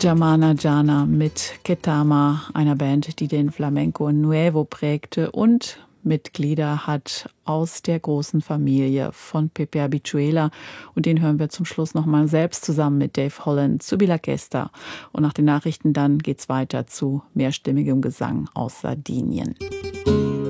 Germana Jana mit Ketama, einer Band, die den Flamenco Nuevo prägte und Mitglieder hat aus der großen Familie von Pepe Abituela. Und den hören wir zum Schluss nochmal selbst zusammen mit Dave Holland zu Bilakesta. Und nach den Nachrichten dann geht's weiter zu mehrstimmigem Gesang aus Sardinien.